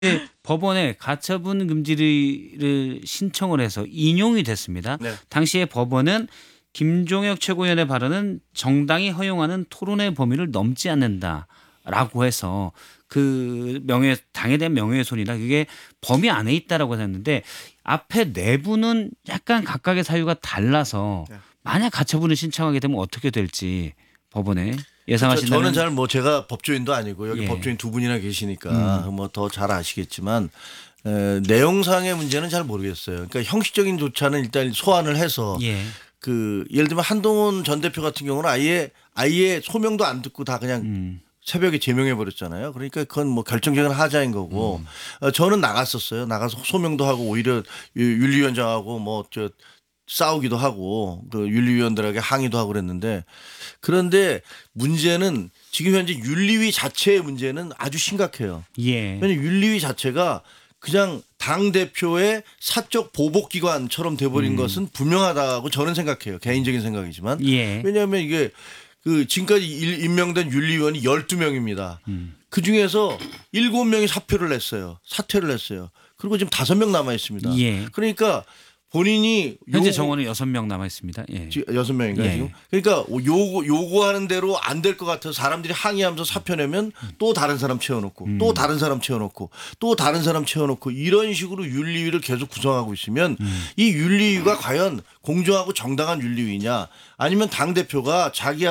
법원에 가처분 금지를 신청을 해서 인용이 됐습니다. 네. 당시에 법원은 김종혁 최고위원의 발언은 정당이 허용하는 토론의 범위를 넘지 않는다라고 해서 그 당에 대한 명예훼손이라 그게 범위 안에 있다라고 했는데 앞에 내부는 약간 각각의 사유가 달라서 만약 가처분을 신청하게 되면 어떻게 될지 법원에 예상하신다면. 저는 잘 뭐 제가 법조인도 아니고 여기 예. 법조인 두 분이나 계시니까 뭐 더 잘 아시겠지만 내용상의 문제는 잘 모르겠어요. 그러니까 형식적인 조차는 일단 소환을 해서 예. 예를 들면 한동훈 전 대표 같은 경우는 아예 소명도 안 듣고 다 그냥 새벽에 제명해 버렸잖아요. 그러니까 그건 뭐 결정적인 하자인 거고 저는 나갔었어요. 나가서 소명도 하고 오히려 윤리위원장하고 뭐 싸우기도 하고 그 윤리위원들에게 항의도 하고 그랬는데 그런데 문제는 지금 현재 윤리위 자체의 문제는 아주 심각해요. 예. 왜냐하면 윤리위 자체가 그냥 당 대표의 사적 보복기관처럼 돼버린 것은 분명하다고 저는 생각해요. 개인적인 생각이지만. 예. 왜냐하면 이게 그 지금까지 임명된 윤리위원이 12명입니다. 그 중에서 7명이 사퇴를 했어요. 그리고 지금 5명 남아 있습니다. 예. 그러니까 본인이 현재 정원은 6명 남아 있습니다. 예. 6명인가요 예. 지금? 그러니까 요구하는 대로 안 될 것 같아서 사람들이 항의하면서 사표 내면 또 다른 사람 채워놓고 또 다른 사람 채워놓고 또 다른 사람 채워놓고 이런 식으로 윤리위를 계속 구성하고 있으면 이 윤리위가 과연 공정하고 정당한 윤리위냐 아니면 당대표가 자기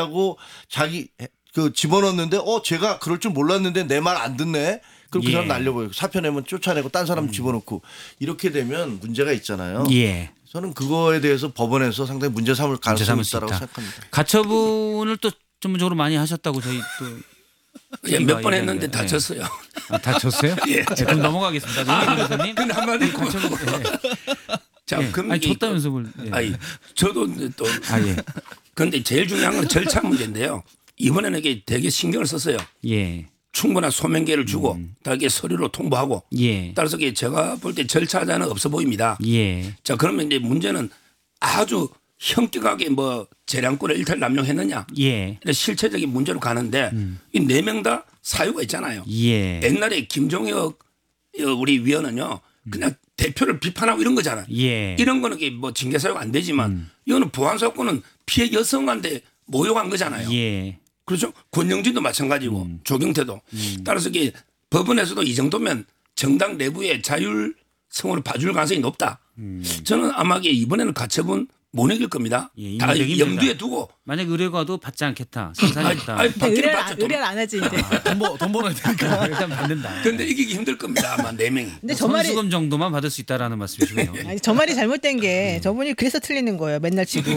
집어넣는데 제가 그럴 줄 몰랐는데 내 말 안 듣네. 그럼 그 사람 날려버리고 사표 내면 쫓아내고 딴 사람 집어넣고 이렇게 되면 문제가 있잖아요. 예. 저는 그거에 대해서 법원에서 상당히 문제 삼을 가능성이 있다고 생각합니다. 가처분을 또 전문적으로 많이 하셨다고 저희 또 예, 몇 번 했는데 다 졌어요. 아, 다 졌어요? 예. 네, 그럼 넘어가겠습니다. 노영민 변호사님. 근데 한마디 가처분. 자, 예. 그럼 아니 졌다면서 뭘? 예. 아니, 저도 또. 예. 그런데 제일 중요한 건 절차 문제인데요. 이번에는 이게 되게 신경을 썼어요. 예. 충분한 소명계를 주고 다르게 서류로 통보하고 예. 따라서 제가 볼 때 절차 하자는 없어 보입니다. 예. 자, 그러면 이제 문제는 아주 현격하게 뭐 재량권을 일탈남용했느냐. 예. 실체적인 문제로 가는데 이 4명 다 사유가 있잖아요. 예. 옛날에 김종혁 우리 위원은요 그냥 대표를 비판하고 이런 거잖아요. 예. 이런 거는 뭐 징계 사유가 안 되지만 이거는 보안사건은 피해 여성한테 모욕한 거잖아요. 예. 그렇죠. 권영진도 마찬가지고 조경태도. 따라서 이게 법원에서도 이 정도면 정당 내부의 자율성으로 봐줄 가능성이 높다. 저는 아마 이번에는 가처분 못 이길 겁니다. 예, 다 힘들다. 염두에 두고. 만약 의뢰가도 받지 않겠다. 생산이 없다. 의뢰를 안 하지 이제. 돈 벌어야 되니까 일단 받는다. 그런데 이기기 힘들 겁니다. 아마 4명이. 근데 저 말이 선수금 정도만 받을 수 있다라는 말씀이시군요. 아니, 저 말이 잘못된 게 저분이 그래서 틀리는 거예요. 맨날 치고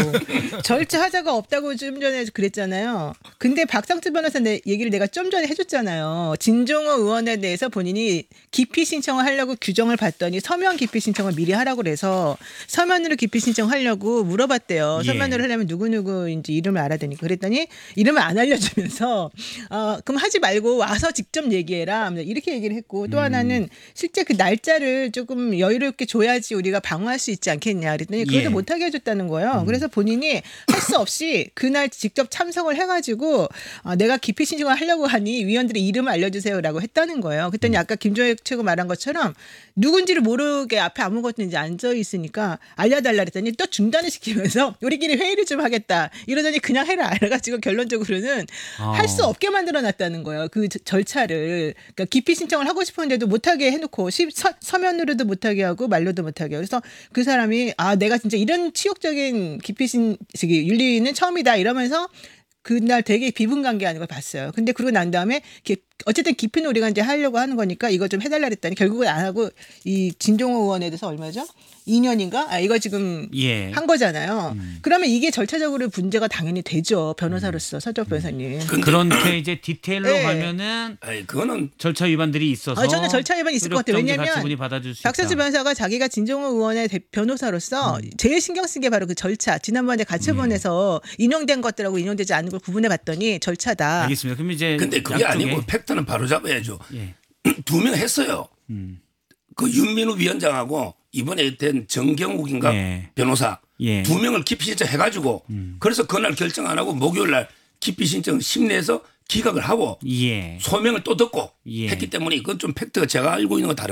절차 하자가 없다고 좀 전에 그랬잖아요. 근데 박상수 변호사 얘기를 내가 좀 전에 해줬잖아요. 진종호 의원에 대해서 본인이 기피 신청을 하려고 규정을 봤더니 서면 기피 신청을 미리 하라고 그래서 서면으로 기피 신청하려고 물어봤대요. 예. 서면으로 하려면 누구누구인지 이름을 알아야 되니까 그랬더니 이름을 안 알려주면서 그럼 하지 말고 와서 직접 얘기해라 이렇게 얘기를 했고 또 하나는 실제 그 날짜를 조금 여유롭게 줘야지 우리가 방어할 수 있지 않겠냐 그랬더니 그것도 예. 못하게 해줬다는 거예요. 그래서 본인이 할 수 없이 그날 직접 참석을 해가지고 내가 기피 신청을 하려고 하니 위원들의 이름을 알려주세요라고 했다는 거예요. 그랬더니 아까 김종혁 최고 말한 것처럼 누군지를 모르게 앞에 아무것도 이제 앉아 있으니까 알려달라 그랬더니 또 중단을 시키면서 우리끼리 회의를 좀 하겠다 이러더니 그냥 해라 이래가지고 결론적으로는 할 수 없게 만들어놨다는 거예요. 그 절차를 그러니까 기피 신청을 하고 싶었는데도 못하게 해놓고 서면으로도 못하게 하고 말로도 못하게 하고 그래서 그 사람이 내가 진짜 이런 치욕적인 윤리위는 처음이다 이러면서 그날 되게 비분간계하는 걸 봤어요. 근데 그러고 난 다음에 어쨌든 깊이는 우리가 이제 하려고 하는 거니까 이거 좀 해달라 그랬더니 결국은 안 하고 이 진종호 의원에 대해서 얼마죠? 2년인가? 이거 지금 예. 한 거잖아요. 그러면 이게 절차적으로 문제가 당연히 되죠. 변호사로서 서적 변호사님. 그런데 이제 디테일로 네. 가면은 그거는 절차 위반들이 있어서 저는 절차 위반이 있을 것 같아요. 왜냐하면 가처분이 받아줄 수 있다. 박선수 변호사가 자기가 진종호 의원의 변호사로서 제일 신경 쓴 게 바로 그 절차. 지난번에 가처분에서 인용된 것들하고 인용되지 않은 걸 구분해 봤더니 절차다. 알겠습니다. 그럼 이제 근데 그게 아니고 팩트는 바로 잡아야죠. 예. 2명 했어요. 그 윤민우 위원장하고 이번에 된 정경욱인가 예. 변호사 예. 2명을 기피 신청해가지고 그래서 그날 결정 안 하고 목요일 날 기피 신청 심리해서 기각을 하고 예. 소명을 또 듣고 예. 했기 때문에 이건 좀 팩트가 제가 알고 있는 거 다릅니다.